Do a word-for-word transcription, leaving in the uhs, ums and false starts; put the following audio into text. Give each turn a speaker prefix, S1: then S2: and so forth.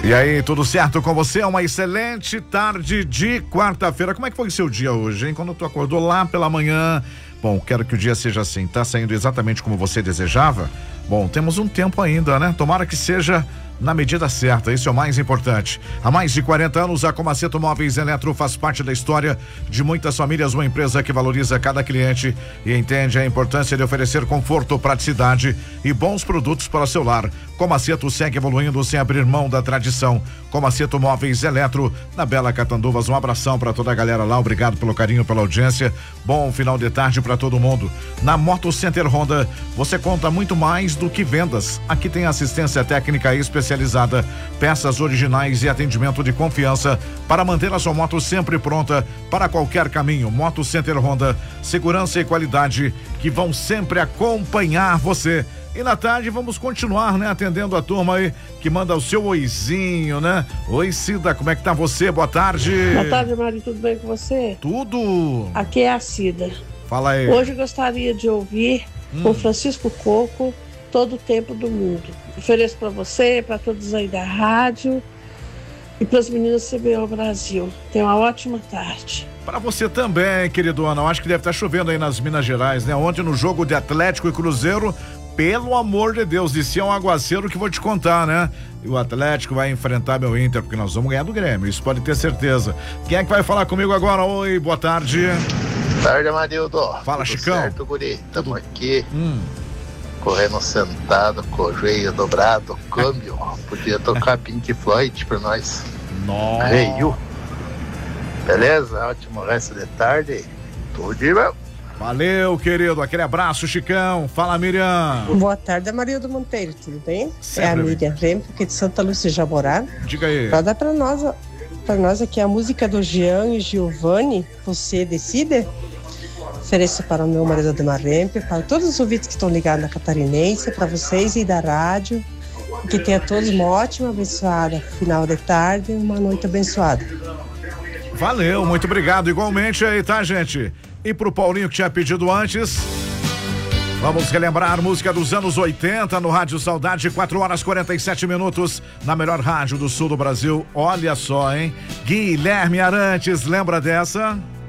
S1: E aí, tudo certo com você? Uma excelente tarde de quarta-feira. Como é que foi o seu dia hoje, hein? Quando tu acordou lá pela manhã? Bom, quero que o dia seja assim. Tá saindo exatamente como você desejava? Bom, temos um tempo ainda, né? Tomara que seja na medida certa, isso é o mais importante. Há mais de quarenta anos, a Comaceto Móveis Eletro faz parte da história de muitas famílias, uma empresa que valoriza cada cliente e entende a importância de oferecer conforto, praticidade e bons produtos para o seu lar. Comaceto segue evoluindo sem abrir mão da tradição. Comaceto Móveis Eletro, na Bela Catanduvas. Um abração para toda a galera lá, obrigado pelo carinho, pela audiência. Bom final de tarde para todo mundo. Na Moto Center Honda, você conta muito mais do que vendas. Aqui tem assistência técnica especializada, peças originais e atendimento de confiança para manter a sua moto sempre pronta para qualquer caminho. Moto Center Honda, segurança e qualidade que vão sempre acompanhar você. E na tarde vamos continuar, né? Atendendo a turma aí que manda o seu oizinho, né? Oi, Cida, como é que tá você? Boa tarde.
S2: Boa tarde, Mari, tudo bem com você?
S1: Tudo.
S2: Aqui é a Cida.
S1: Fala aí.
S2: Hoje eu gostaria de ouvir hum. com Francisco Coco, Todo o Tempo do Mundo. Ofereço para você, para todos aí da rádio e para as meninas C B O Brasil. Tenha uma ótima tarde.
S1: Para você também, queridona. Eu acho que deve estar chovendo aí nas Minas Gerais, né? Ontem no jogo de Atlético e Cruzeiro, pelo amor de Deus, descia um aguaceiro que vou te contar, né? E o Atlético vai enfrentar meu Inter, porque nós vamos ganhar do Grêmio, isso pode ter certeza. Quem é que vai falar comigo agora? Oi, boa tarde.
S3: Boa tarde, Amarildo.
S1: Fala,
S3: Tudo
S1: Chicão.
S3: certo, guri? Estamos aqui,
S1: hum.
S3: correndo sentado, com o joelho dobrado, câmbio. Podia tocar Pink Floyd pra nós.
S1: Nossa.
S3: Hey, you. Beleza? Ótimo resto de tarde. Tudo de bom.
S1: Valeu, querido. Aquele abraço, Chicão. Fala, Miriam.
S4: Boa tarde, Amarildo Monteiro, tudo bem?
S1: Sempre.
S4: É a Miriam Rempo, aqui de Santa Lúcia de Jaborá.
S1: Diga aí.
S4: Pra dar pra nós, pra nós aqui a música do Jean e Giovanni, Você Decide. Ofereço para o meu marido Ademar Rempo, para todos os ouvintes que estão ligados na Catarinense, para vocês e da rádio. Que tenha todos uma ótima, abençoada final de tarde e uma noite abençoada.
S1: Valeu, muito obrigado. Igualmente aí, tá, gente? E pro Paulinho que tinha pedido antes, vamos relembrar a música dos anos oitenta no Rádio Saudade, quatro horas e quarenta e sete minutos, na melhor rádio do sul do Brasil. Olha só, hein? Guilherme Arantes, lembra dessa?